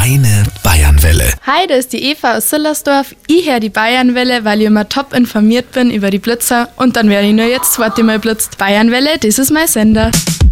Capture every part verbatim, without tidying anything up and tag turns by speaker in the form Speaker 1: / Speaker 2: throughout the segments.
Speaker 1: Deine Bayernwelle.
Speaker 2: Hi, da ist die Eva aus Sillersdorf. Ich höre die Bayernwelle, weil ich immer top informiert bin über die Blitzer. Und dann werde ich nur jetzt das zweite Mal blitzt. Bayernwelle, das ist mein Sender.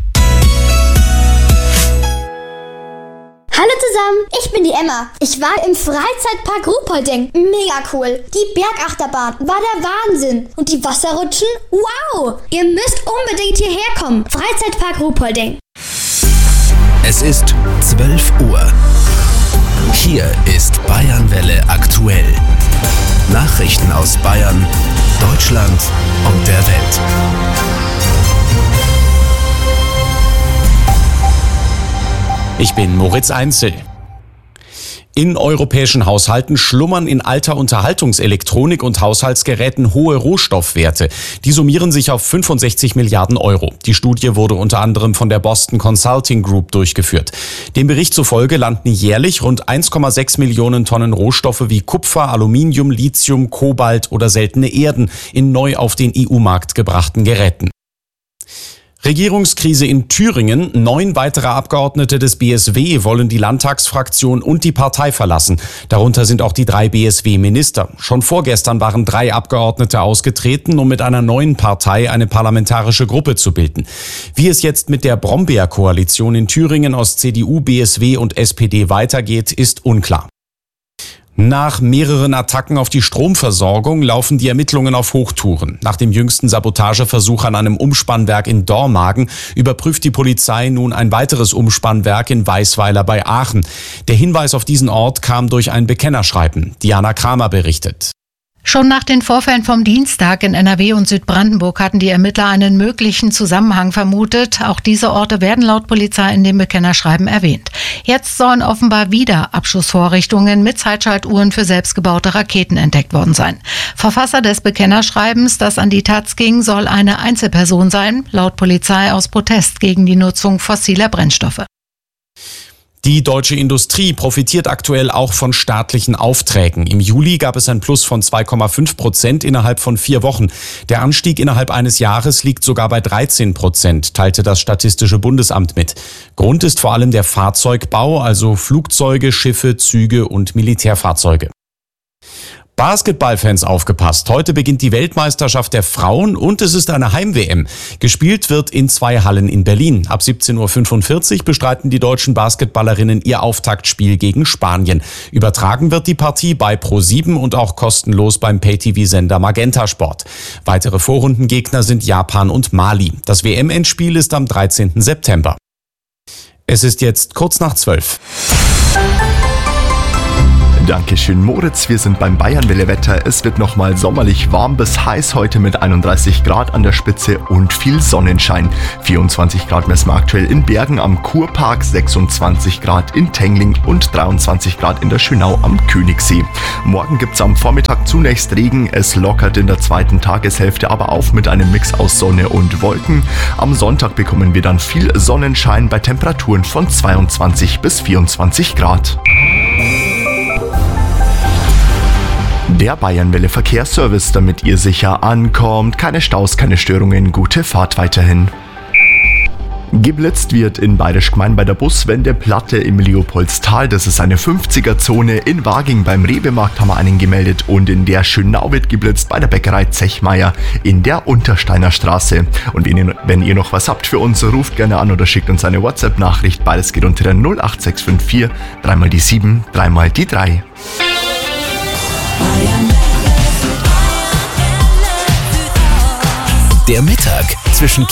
Speaker 3: Hallo zusammen, ich bin die Emma. Ich war im Freizeitpark Ruhpolding. Mega cool. Die Bergachterbahn war der Wahnsinn. Und die Wasserrutschen? Wow! Ihr müsst unbedingt hierher kommen. Freizeitpark Ruhpolding.
Speaker 1: Es ist zwölf Uhr. Hier ist Bayernwelle aktuell. Nachrichten aus Bayern, Deutschland und der Welt.
Speaker 4: Ich bin Moritz Einzel. In europäischen Haushalten schlummern in alter Unterhaltungselektronik und Haushaltsgeräten hohe Rohstoffwerte. Die summieren sich auf fünfundsechzig Milliarden Euro. Die Studie wurde unter anderem von der Boston Consulting Group durchgeführt. Dem Bericht zufolge landen jährlich rund eins Komma sechs Millionen Tonnen Rohstoffe wie Kupfer, Aluminium, Lithium, Kobalt oder seltene Erden in neu auf den E U-Markt gebrachten Geräten. Regierungskrise in Thüringen. Neun weitere Abgeordnete des B S W wollen die Landtagsfraktion und die Partei verlassen. Darunter sind auch die drei B S W-Minister. Schon vorgestern waren drei Abgeordnete ausgetreten, um mit einer neuen Partei eine parlamentarische Gruppe zu bilden. Wie es jetzt mit der Brombeer-Koalition in Thüringen aus C D U, B S W und S P D weitergeht, ist unklar. Nach mehreren Attacken auf die Stromversorgung laufen die Ermittlungen auf Hochtouren. Nach dem jüngsten Sabotageversuch an einem Umspannwerk in Dormagen überprüft die Polizei nun ein weiteres Umspannwerk in Weisweiler bei Aachen. Der Hinweis auf diesen Ort kam durch ein Bekennerschreiben. Diana Kramer berichtet.
Speaker 5: Schon nach den Vorfällen vom Dienstag in N R W und Südbrandenburg hatten die Ermittler einen möglichen Zusammenhang vermutet. Auch diese Orte werden laut Polizei in dem Bekennerschreiben erwähnt. Jetzt sollen offenbar wieder Abschussvorrichtungen mit Zeitschaltuhren für selbstgebaute Raketen entdeckt worden sein. Verfasser des Bekennerschreibens, das an die Taz ging, soll eine Einzelperson sein, laut Polizei aus Protest gegen die Nutzung fossiler Brennstoffe.
Speaker 4: Die deutsche Industrie profitiert aktuell auch von staatlichen Aufträgen. Im Juli gab es ein Plus von zwei Komma fünf Prozent innerhalb von vier Wochen. Der Anstieg innerhalb eines Jahres liegt sogar bei dreizehn Prozent, teilte das Statistische Bundesamt mit. Grund ist vor allem der Fahrzeugbau, also Flugzeuge, Schiffe, Züge und Militärfahrzeuge. Basketballfans aufgepasst. Heute beginnt die Weltmeisterschaft der Frauen und es ist eine Heim-W M. Gespielt wird in zwei Hallen in Berlin. Ab siebzehn Uhr fünfundvierzig bestreiten die deutschen Basketballerinnen ihr Auftaktspiel gegen Spanien. Übertragen wird die Partie bei Pro sieben und auch kostenlos beim Pay-T V-Sender Magenta Sport. Weitere Vorrundengegner sind Japan und Mali. Das W M-Endspiel ist am dreizehnten September. Es ist jetzt kurz nach zwölf.
Speaker 6: Dankeschön, Moritz. Wir sind beim Bayernwelle-Wetter. Es wird nochmal sommerlich warm bis heiß heute mit einunddreißig Grad an der Spitze und viel Sonnenschein. vierundzwanzig Grad messen wir aktuell in Bergen am Kurpark, sechsundzwanzig Grad in Tengling und dreiundzwanzig Grad in der Schönau am Königssee. Morgen gibt's am Vormittag zunächst Regen. Es lockert in der zweiten Tageshälfte aber auf mit einem Mix aus Sonne und Wolken. Am Sonntag bekommen wir dann viel Sonnenschein bei Temperaturen von zweiundzwanzig bis vierundzwanzig Grad. Der Bayernwelle Verkehrsservice, damit ihr sicher ankommt. Keine Staus, keine Störungen, gute Fahrt weiterhin. Geblitzt wird in Bayerisch Gmein bei der Buswendeplatte im Leopoldstal. Das ist eine fünfziger-Zone. In Waging beim Rewe-Markt haben wir einen gemeldet und in der Schönau wird geblitzt bei der Bäckerei Zechmeier in der Untersteiner Straße. Und wenn ihr, wenn ihr noch was habt für uns, ruft gerne an oder schickt uns eine WhatsApp-Nachricht. Beides geht unter der null acht sechs fünf vier, dreimal die sieben, dreimal die drei.
Speaker 1: Der Mittag zwischen